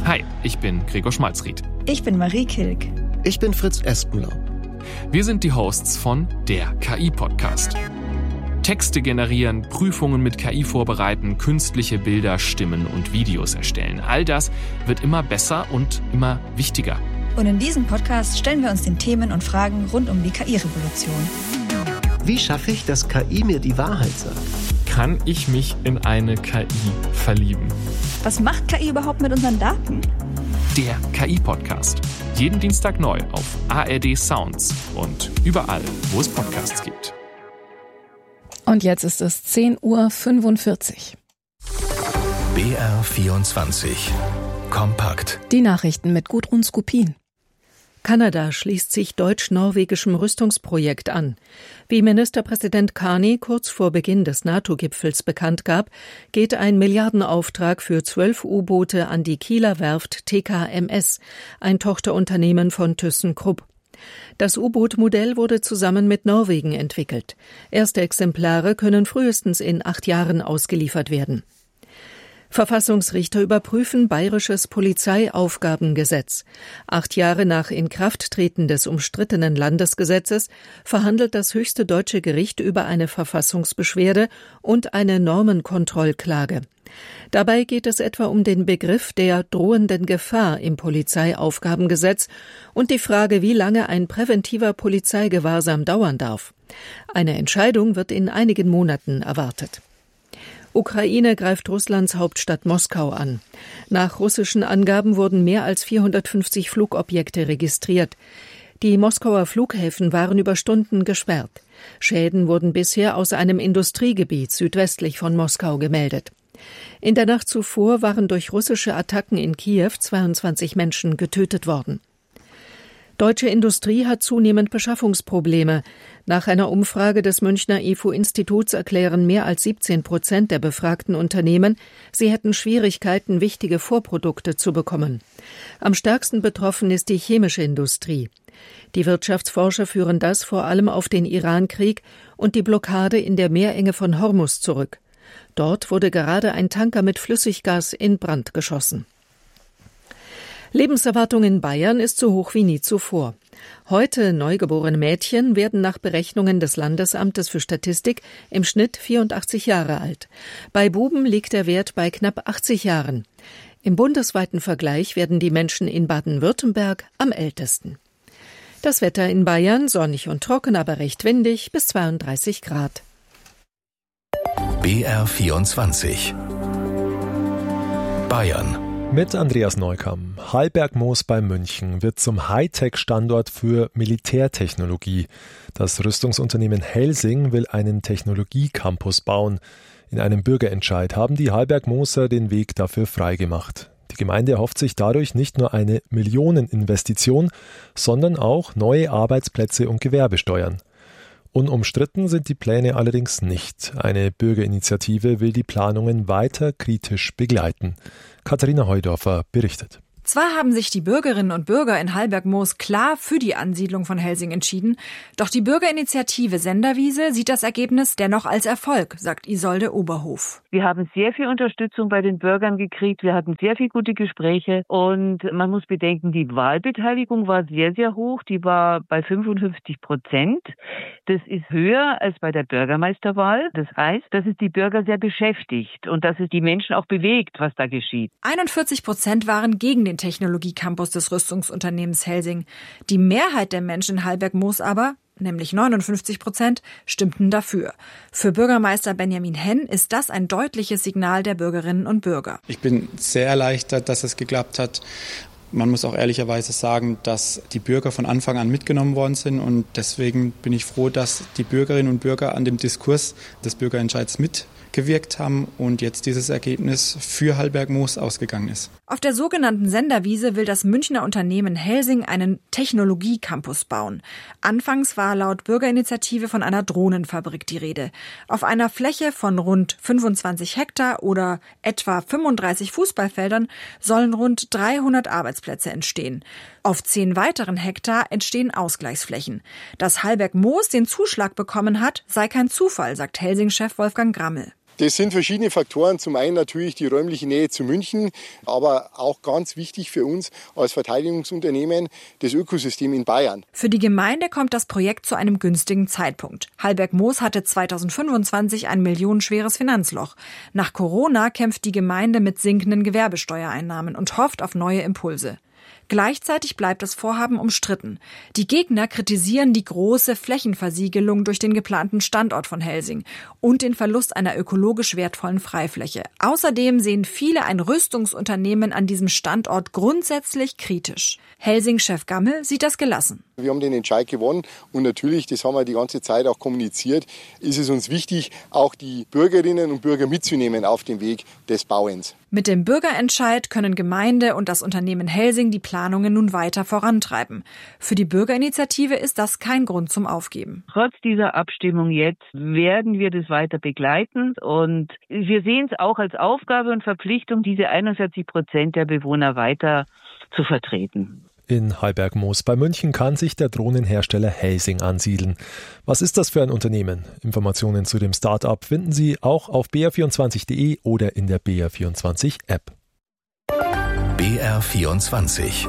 Hi, ich bin Gregor Schmalzried. Ich bin Marie Kilk. Ich bin Fritz Espenlaub. Wir sind die Hosts von der KI-Podcast. Texte generieren, Prüfungen mit KI vorbereiten, künstliche Bilder, Stimmen und Videos erstellen. All das wird immer besser und immer wichtiger. Und in diesem Podcast stellen wir uns den Themen und Fragen rund um die KI-Revolution. Wie schaffe ich, dass KI mir die Wahrheit sagt? Kann ich mich in eine KI verlieben? Was macht KI überhaupt mit unseren Daten? Der KI-Podcast. Jeden Dienstag neu auf ARD Sounds und überall, wo es Podcasts gibt. Und jetzt ist es 10:45 Uhr. BR24 Kompakt. Die Nachrichten mit Gudrun Skupin. Kanada schließt sich deutsch-norwegischem Rüstungsprojekt an. Wie Ministerpräsident Carney kurz vor Beginn des NATO-Gipfels bekannt gab, geht ein Milliardenauftrag für 12 U-Boote an die Kieler Werft TKMS, ein Tochterunternehmen von ThyssenKrupp. Das U-Boot-Modell wurde zusammen mit Norwegen entwickelt. Erste Exemplare können frühestens in 8 Jahren ausgeliefert werden. Verfassungsrichter überprüfen bayerisches Polizeiaufgabengesetz. 8 Jahre nach Inkrafttreten des umstrittenen Landesgesetzes verhandelt das höchste deutsche Gericht über eine Verfassungsbeschwerde und eine Normenkontrollklage. Dabei geht es etwa um den Begriff der drohenden Gefahr im Polizeiaufgabengesetz und die Frage, wie lange ein präventiver Polizeigewahrsam dauern darf. Eine Entscheidung wird in einigen Monaten erwartet. Ukraine greift Russlands Hauptstadt Moskau an. Nach russischen Angaben wurden mehr als 450 Flugobjekte registriert. Die Moskauer Flughäfen waren über Stunden gesperrt. Schäden wurden bisher aus einem Industriegebiet südwestlich von Moskau gemeldet. In der Nacht zuvor waren durch russische Attacken in Kiew 22 Menschen getötet worden. Deutsche Industrie hat zunehmend Beschaffungsprobleme. Nach einer Umfrage des Münchner IFO-Instituts erklären mehr als 17% der befragten Unternehmen, sie hätten Schwierigkeiten, wichtige Vorprodukte zu bekommen. Am stärksten betroffen ist die chemische Industrie. Die Wirtschaftsforscher führen das vor allem auf den Irankrieg und die Blockade in der Meerenge von Hormuz zurück. Dort wurde gerade ein Tanker mit Flüssiggas in Brand geschossen. Lebenserwartung in Bayern ist so hoch wie nie zuvor. Heute neugeborene Mädchen werden nach Berechnungen des Landesamtes für Statistik im Schnitt 84 Jahre alt. Bei Buben liegt der Wert bei knapp 80 Jahren. Im bundesweiten Vergleich werden die Menschen in Baden-Württemberg am ältesten. Das Wetter in Bayern sonnig und trocken, aber recht windig bis 32 Grad. BR24 Bayern. Mit Andreas Neukamm. Hallbergmoos bei München wird zum Hightech-Standort für Militärtechnologie. Das Rüstungsunternehmen Helsing will einen Technologiecampus bauen. In einem Bürgerentscheid haben die Hallbergmoser den Weg dafür freigemacht. Die Gemeinde erhofft sich dadurch nicht nur eine Millioneninvestition, sondern auch neue Arbeitsplätze und Gewerbesteuern. Unumstritten sind die Pläne allerdings nicht. Eine Bürgerinitiative will die Planungen weiter kritisch begleiten. Katharina Heudorfer berichtet. Zwar haben sich die Bürgerinnen und Bürger in Hallbergmoos klar für die Ansiedlung von Helsing entschieden, doch die Bürgerinitiative Senderwiese sieht das Ergebnis dennoch als Erfolg, sagt Isolde Oberhof. Wir haben sehr viel Unterstützung bei den Bürgern gekriegt, wir hatten sehr viel gute Gespräche und man muss bedenken, die Wahlbeteiligung war sehr, sehr hoch, die war bei 55%. Das ist höher als bei der Bürgermeisterwahl. Das heißt, dass es die Bürger sehr beschäftigt und dass es die Menschen auch bewegt, was da geschieht. 41% waren gegen den Technologiecampus des Rüstungsunternehmens Helsing. Die Mehrheit der Menschen in Hallbergmoos aber, nämlich 59%, stimmten dafür. Für Bürgermeister Benjamin Henn ist das ein deutliches Signal der Bürgerinnen und Bürger. Ich bin sehr erleichtert, dass es geklappt hat. Man muss auch ehrlicherweise sagen, dass die Bürger von Anfang an mitgenommen worden sind und deswegen bin ich froh, dass die Bürgerinnen und Bürger an dem Diskurs des Bürgerentscheids mitgewirkt haben und jetzt dieses Ergebnis für Hallbergmoos ausgegangen ist. Auf der sogenannten Senderwiese will das Münchner Unternehmen Helsing einen Technologiecampus bauen. Anfangs war laut Bürgerinitiative von einer Drohnenfabrik die Rede. Auf einer Fläche von rund 25 Hektar oder etwa 35 Fußballfeldern sollen rund 300 Arbeitsplätze entstehen. Auf 10 weiteren Hektar entstehen Ausgleichsflächen. Dass Hallbergmoos den Zuschlag bekommen hat, sei kein Zufall, sagt Helsing-Chef Wolfgang Grammel. Das sind verschiedene Faktoren. Zum einen natürlich die räumliche Nähe zu München, aber auch ganz wichtig für uns als Verteidigungsunternehmen das Ökosystem in Bayern. Für die Gemeinde kommt das Projekt zu einem günstigen Zeitpunkt. Hallberg-Moos hatte 2025 ein millionenschweres Finanzloch. Nach Corona kämpft die Gemeinde mit sinkenden Gewerbesteuereinnahmen und hofft auf neue Impulse. Gleichzeitig bleibt das Vorhaben umstritten. Die Gegner kritisieren die große Flächenversiegelung durch den geplanten Standort von Helsing und den Verlust einer ökologisch wertvollen Freifläche. Außerdem sehen viele ein Rüstungsunternehmen an diesem Standort grundsätzlich kritisch. Helsing-Chef Gammel sieht das gelassen. Wir haben den Entscheid gewonnen und natürlich, das haben wir die ganze Zeit auch kommuniziert, ist es uns wichtig, auch die Bürgerinnen und Bürger mitzunehmen auf dem Weg des Bauens. Mit dem Bürgerentscheid können Gemeinde und das Unternehmen Helsing die Planungen nun weiter vorantreiben. Für die Bürgerinitiative ist das kein Grund zum Aufgeben. Trotz dieser Abstimmung jetzt werden wir das weiter begleiten und wir sehen es auch als Aufgabe und Verpflichtung, diese 41% der Bewohner weiter zu vertreten. In Hallberg-Moos bei München kann sich der Drohnenhersteller Helsing ansiedeln. Was ist das für ein Unternehmen? Informationen zu dem Start-up finden Sie auch auf br24.de oder in der BR24-App. BR24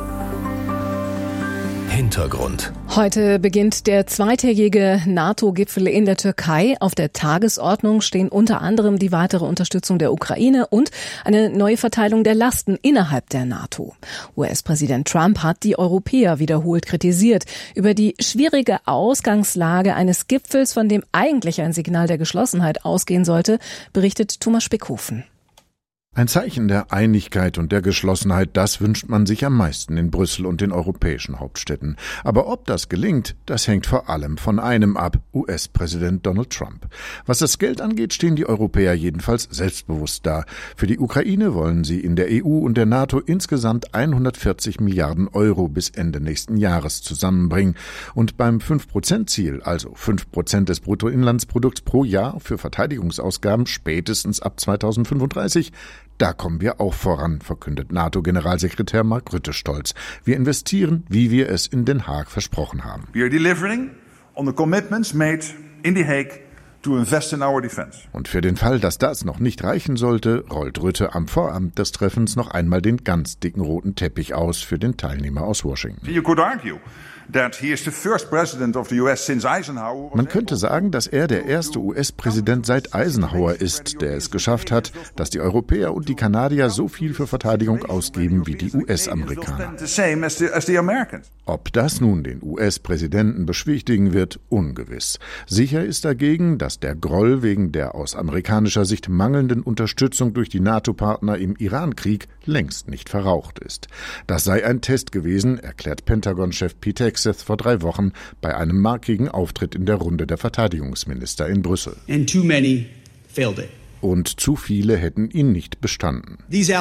Hintergrund. Heute beginnt der zweitägige NATO-Gipfel in der Türkei. Auf der Tagesordnung stehen unter anderem die weitere Unterstützung der Ukraine und eine neue Verteilung der Lasten innerhalb der NATO. US-Präsident Trump hat die Europäer wiederholt kritisiert. Über die schwierige Ausgangslage eines Gipfels, von dem eigentlich ein Signal der Geschlossenheit ausgehen sollte, berichtet Thomas Spickhofen. Ein Zeichen der Einigkeit und der Geschlossenheit, das wünscht man sich am meisten in Brüssel und den europäischen Hauptstädten. Aber ob das gelingt, das hängt vor allem von einem ab, US-Präsident Donald Trump. Was das Geld angeht, stehen die Europäer jedenfalls selbstbewusst da. Für die Ukraine wollen sie in der EU und der NATO insgesamt 140 Milliarden Euro bis Ende nächsten Jahres zusammenbringen. Und beim 5%-Ziel, also 5% des Bruttoinlandsprodukts pro Jahr für Verteidigungsausgaben spätestens ab 2035, da kommen wir auch voran, verkündet NATO-Generalsekretär Mark Rutte stolz. Wir investieren, wie wir es in Den Haag versprochen haben. We are delivering on the commitments made in The Hague to invest in our defense. Und für den Fall, dass das noch nicht reichen sollte, rollt Rutte am Vorabend des Treffens noch einmal den ganz dicken roten Teppich aus für den Teilnehmer aus Washington. You could argue that he is the first president of the US since Eisenhower. Man könnte sagen, dass er der erste US-Präsident seit Eisenhower ist, der es geschafft hat, dass die Europäer und die Kanadier so viel für Verteidigung ausgeben wie die US-Amerikaner. Ob das nun den US-Präsidenten beschwichtigen wird, ungewiss. Sicher ist dagegen, dass der Groll wegen der aus amerikanischer Sicht mangelnden Unterstützung durch die NATO-Partner im Iran-Krieg längst nicht verraucht ist. Das sei ein Test gewesen, erklärt Pentagon-Chef Pete Hegseth vor 3 Wochen bei einem markigen Auftritt in der Runde der Verteidigungsminister in Brüssel. And too many failed it. Und zu viele hätten ihn nicht bestanden. Diese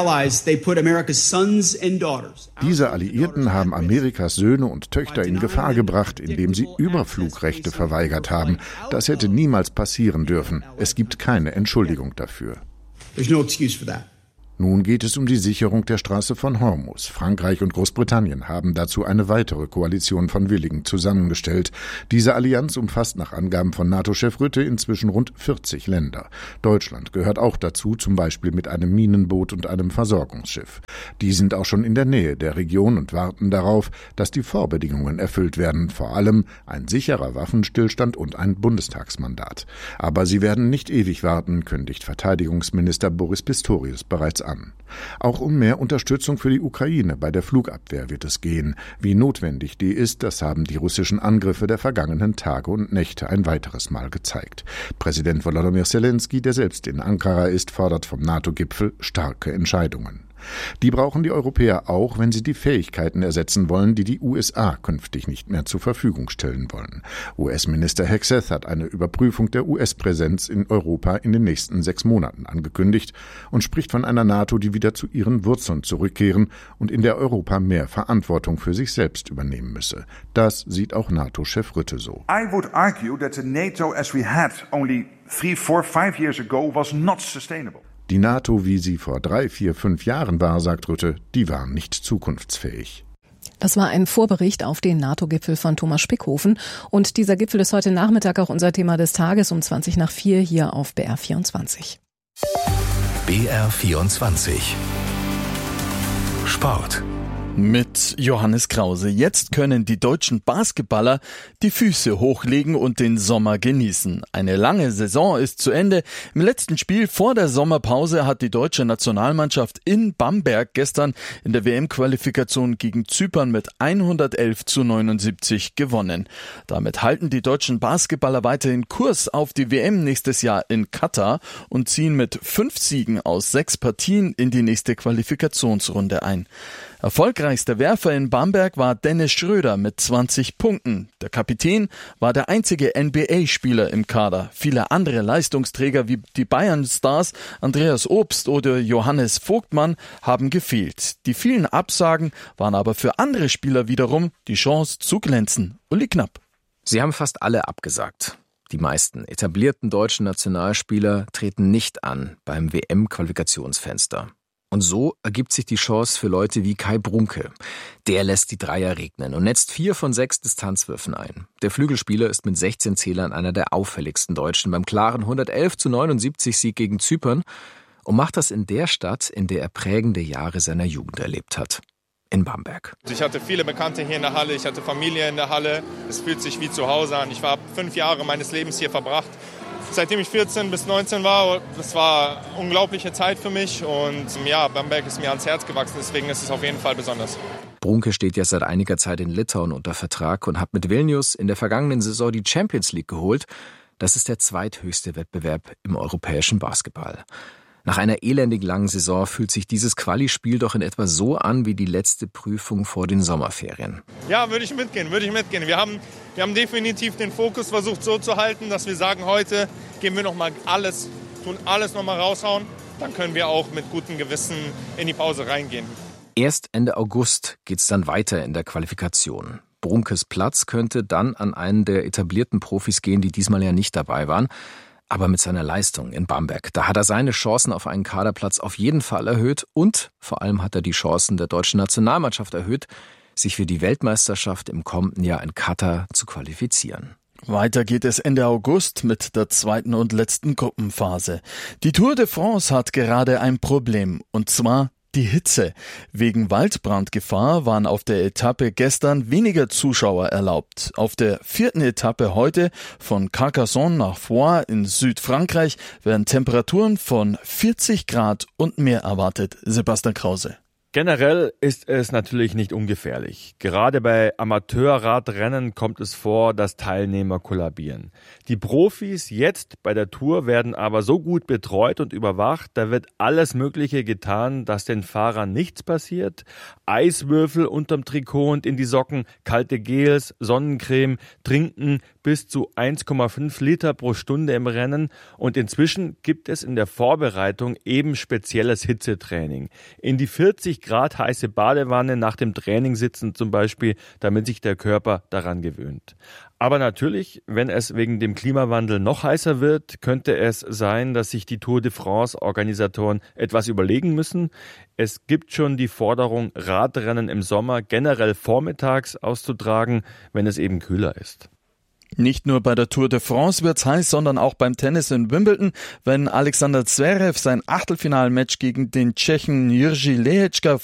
Alliierten haben Amerikas Söhne und Töchter in Gefahr gebracht, indem sie Überflugrechte verweigert haben. Das hätte niemals passieren dürfen. Es gibt keine Entschuldigung dafür. There's no excuse for that. Nun geht es um die Sicherung der Straße von Hormuz. Frankreich und Großbritannien haben dazu eine weitere Koalition von Willigen zusammengestellt. Diese Allianz umfasst nach Angaben von NATO-Chef Rutte inzwischen rund 40 Länder. Deutschland gehört auch dazu, zum Beispiel mit einem Minenboot und einem Versorgungsschiff. Die sind auch schon in der Nähe der Region und warten darauf, dass die Vorbedingungen erfüllt werden, vor allem ein sicherer Waffenstillstand und ein Bundestagsmandat. Aber sie werden nicht ewig warten, kündigt Verteidigungsminister Boris Pistorius bereits an. Auch um mehr Unterstützung für die Ukraine bei der Flugabwehr wird es gehen. Wie notwendig die ist, das haben die russischen Angriffe der vergangenen Tage und Nächte ein weiteres Mal gezeigt. Präsident Volodymyr Zelensky, der selbst in Ankara ist, fordert vom NATO-Gipfel starke Entscheidungen. Die brauchen die Europäer auch, wenn sie die Fähigkeiten ersetzen wollen, die die USA künftig nicht mehr zur Verfügung stellen wollen. US-Minister Hegseth hat eine Überprüfung der US-Präsenz in Europa in den nächsten 6 Monaten angekündigt und spricht von einer NATO, die wieder zu ihren Wurzeln zurückkehren und in der Europa mehr Verantwortung für sich selbst übernehmen müsse. Das sieht auch NATO-Chef Rutte so. I would argue that the NATO as we had only 3, 4, 5 years ago was not sustainable. Die NATO, wie sie vor 3, 4, 5 Jahren war, sagt Rutte, die war nicht zukunftsfähig. Das war ein Vorbericht auf den NATO-Gipfel von Thomas Spickhofen. Und dieser Gipfel ist heute Nachmittag auch unser Thema des Tages um 4:20 hier auf BR24. BR24 Sport. Mit Johannes Krause. Jetzt können die deutschen Basketballer die Füße hochlegen und den Sommer genießen. Eine lange Saison ist zu Ende. Im letzten Spiel vor der Sommerpause hat die deutsche Nationalmannschaft in Bamberg gestern in der WM-Qualifikation gegen Zypern mit 111:79 gewonnen. Damit halten die deutschen Basketballer weiterhin Kurs auf die WM nächstes Jahr in Katar und ziehen mit 5 Siegen aus 6 Partien in die nächste Qualifikationsrunde ein. Erfolgreichster Werfer in Bamberg war Dennis Schröder mit 20 Punkten. Der Kapitän war der einzige NBA-Spieler im Kader. Viele andere Leistungsträger wie die Bayern-Stars Andreas Obst oder Johannes Vogtmann haben gefehlt. Die vielen Absagen waren aber für andere Spieler wiederum die Chance zu glänzen. Uli Knapp. Sie haben fast alle abgesagt. Die meisten etablierten deutschen Nationalspieler treten nicht an beim WM-Qualifikationsfenster. Und so ergibt sich die Chance für Leute wie Kai Brunke. Der lässt die Dreier regnen und netzt 4 von 6 Distanzwürfen ein. Der Flügelspieler ist mit 16 Zählern einer der auffälligsten Deutschen beim klaren 111:79 Sieg gegen Zypern und macht das in der Stadt, in der er prägende Jahre seiner Jugend erlebt hat. In Bamberg. Ich hatte viele Bekannte hier in der Halle, ich hatte Familie in der Halle. Es fühlt sich wie zu Hause an. Ich habe 5 Jahre meines Lebens hier verbracht. Seitdem ich 14 bis 19 war, das war eine unglaubliche Zeit für mich und ja, Bamberg ist mir ans Herz gewachsen, deswegen ist es auf jeden Fall besonders. Brunke steht ja seit einiger Zeit in Litauen unter Vertrag und hat mit Vilnius in der vergangenen Saison die Champions League geholt. Das ist der zweithöchste Wettbewerb im europäischen Basketball. Nach einer elendig langen Saison fühlt sich dieses Quali-Spiel doch in etwa so an wie die letzte Prüfung vor den Sommerferien. Ja, würde ich mitgehen. Wir haben definitiv den Fokus versucht so zu halten, dass wir sagen, heute geben wir nochmal alles nochmal raushauen. Dann können wir auch mit gutem Gewissen in die Pause reingehen. Erst Ende August geht's dann weiter in der Qualifikation. Brunkes Platz könnte dann an einen der etablierten Profis gehen, die diesmal ja nicht dabei waren. Aber mit seiner Leistung in Bamberg, da hat er seine Chancen auf einen Kaderplatz auf jeden Fall erhöht und vor allem hat er die Chancen der deutschen Nationalmannschaft erhöht, sich für die Weltmeisterschaft im kommenden Jahr in Katar zu qualifizieren. Weiter geht es Ende August mit der zweiten und letzten Gruppenphase. Die Tour de France hat gerade ein Problem, und zwar die Hitze. Wegen Waldbrandgefahr waren auf der Etappe gestern weniger Zuschauer erlaubt. Auf der 4. Etappe heute von Carcassonne nach Foix in Südfrankreich werden Temperaturen von 40 Grad und mehr erwartet. Sebastian Krause. Generell ist es natürlich nicht ungefährlich. Gerade bei Amateurradrennen kommt es vor, dass Teilnehmer kollabieren. Die Profis jetzt bei der Tour werden aber so gut betreut und überwacht, da wird alles Mögliche getan, dass den Fahrern nichts passiert. Eiswürfel unterm Trikot und in die Socken, kalte Gels, Sonnencreme, Trinken bis zu 1,5 Liter pro Stunde im Rennen. Und inzwischen gibt es in der Vorbereitung eben spezielles Hitzetraining. In die 40 Grad heiße Badewanne nach dem Training sitzen zum Beispiel, damit sich der Körper daran gewöhnt. Aber natürlich, wenn es wegen dem Klimawandel noch heißer wird, könnte es sein, dass sich die Tour de France-Organisatoren etwas überlegen müssen. Es gibt schon die Forderung, Radrennen im Sommer generell vormittags auszutragen, wenn es eben kühler ist. Nicht nur bei der Tour de France wird's heiß, sondern auch beim Tennis in Wimbledon, wenn Alexander Zverev sein Achtelfinalmatch gegen den Tschechen Jiří Lehečka